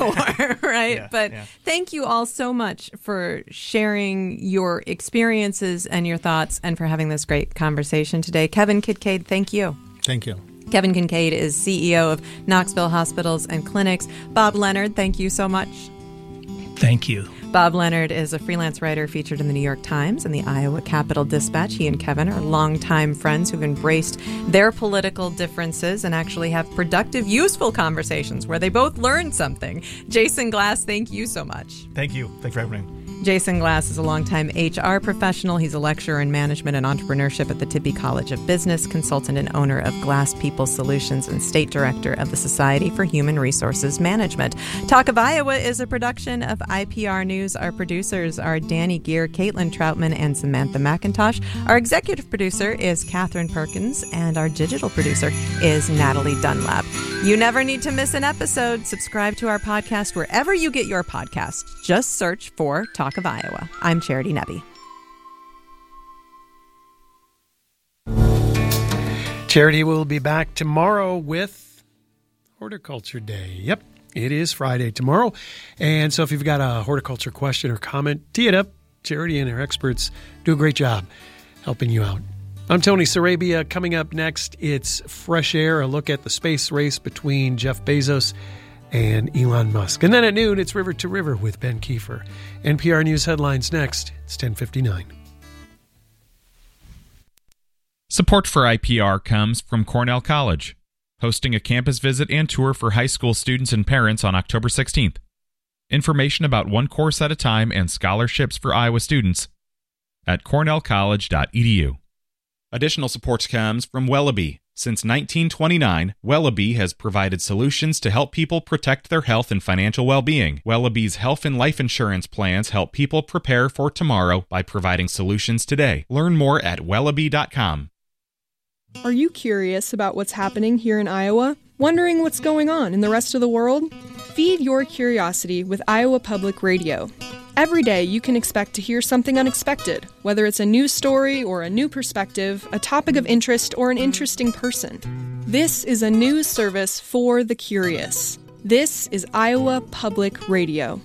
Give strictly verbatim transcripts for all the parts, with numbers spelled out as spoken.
before, right? Yeah, but yeah. thank you all so much for sharing your experiences and your thoughts and for having this great conversation today. Kevin Kincaid, thank you. Thank you. Kevin Kincaid is C E O of Knoxville Hospitals and Clinics. Bob Leonard, thank you so much. Thank you. Bob Leonard is a freelance writer featured in the New York Times and the Iowa Capital Dispatch. He and Kevin are longtime friends who've embraced their political differences and actually have productive, useful conversations where they both learn something. Jason Glass, thank you so much. Thank you. Thanks for having me. Jason Glass is a longtime H R professional. He's a lecturer in management and entrepreneurship at the Tippie College of Business, consultant and owner of Glass People Solutions, and state director of the Society for Human Resources Management. Talk of Iowa is a production of I P R News. Our producers are Danny Gear, Caitlin Troutman, and Samantha McIntosh. Our executive producer is Catherine Perkins, and our digital producer is Natalie Dunlap. You never need to miss an episode. Subscribe to our podcast wherever you get your podcasts. Just search for Talk of Iowa. I'm Charity Nebbe. Charity will be back tomorrow with Horticulture Day. Yep, it is Friday tomorrow. And so if you've got a horticulture question or comment, tee it up. Charity and her experts do a great job helping you out. I'm Tony Sarabia. Coming up next, it's Fresh Air, a look at the space race between Jeff Bezos and Elon Musk. And then at noon, it's River to River with Ben Kiefer. N P R News headlines next. It's ten fifty-nine. Support for I P R comes from Cornell College, hosting a campus visit and tour for high school students and parents on October sixteenth. Information about one course at a time and scholarships for Iowa students at cornell college dot e d u. Additional support comes from Wellaby. Since nineteen twenty-nine, Wellaby has provided solutions to help people protect their health and financial well-being. Wellaby's health and life insurance plans help people prepare for tomorrow by providing solutions today. Learn more at wellaby dot com. Are you curious about what's happening here in Iowa? Wondering what's going on in the rest of the world? Feed your curiosity with Iowa Public Radio. Every day you can expect to hear something unexpected, whether it's a news story or a new perspective, a topic of interest, or an interesting person. This is a news service for the curious. This is Iowa Public Radio.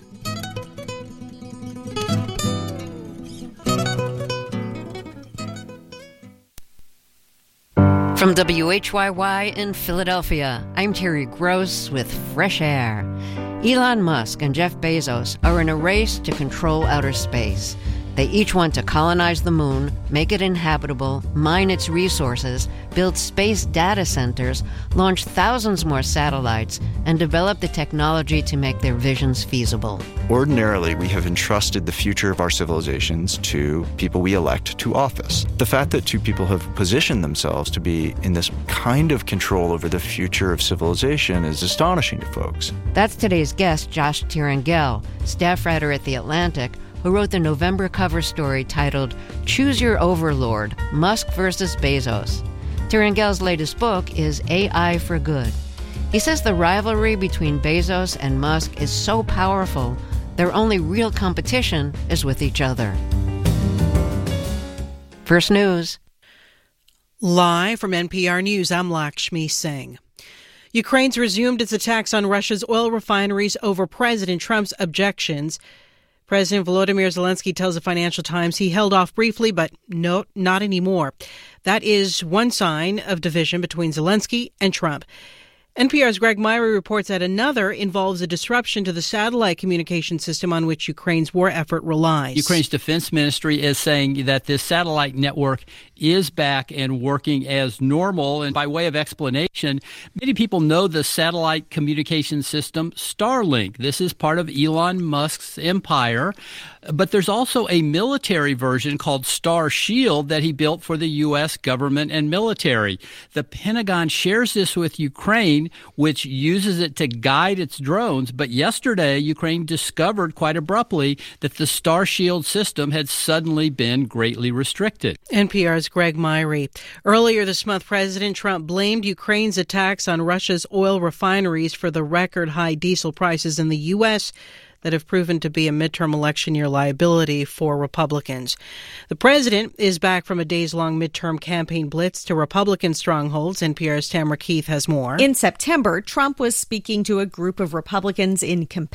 From W H Y Y in Philadelphia, I'm Terry Gross with Fresh Air. Elon Musk and Jeff Bezos are in a race to control outer space. They each want to colonize the moon, make it inhabitable, mine its resources, build space data centers, launch thousands more satellites, and develop the technology to make their visions feasible. Ordinarily, we have entrusted the future of our civilizations to people we elect to office. The fact that two people have positioned themselves to be in this kind of control over the future of civilization is astonishing to folks. That's today's guest, Josh Tirangel, staff writer at The Atlantic, who wrote the November cover story titled Choose Your Overlord, Musk versus Bezos. Tirangel's latest book is A I for Good. He says the rivalry between Bezos and Musk is so powerful, their only real competition is with each other. First News. Live from N P R News, I'm Lakshmi Singh. Ukraine's resumed its attacks on Russia's oil refineries over President Trump's objections. President Volodymyr Zelensky tells the Financial Times he held off briefly, but no, not anymore. That is one sign of division between Zelensky and Trump. N P R's Greg Myrie reports that another involves a disruption to the satellite communication system on which Ukraine's war effort relies. Ukraine's defense ministry is saying that this satellite network is back and working as normal. And by way of explanation, many people know the satellite communication system Starlink. This is part of Elon Musk's empire. But there's also a military version called Star Shield that he built for the U S government and military. The Pentagon shares this with Ukraine, which uses it to guide its drones. But yesterday, Ukraine discovered quite abruptly that the Star Shield system had suddenly been greatly restricted. N P R's Greg Myrie. Earlier this month, President Trump blamed Ukraine's attacks on Russia's oil refineries for the record high diesel prices in the U S that have proven to be a midterm election year liability for Republicans. The president is back from a days-long midterm campaign blitz to Republican strongholds. N P R's Tamara Keith has more. In September, Trump was speaking to a group of Republicans in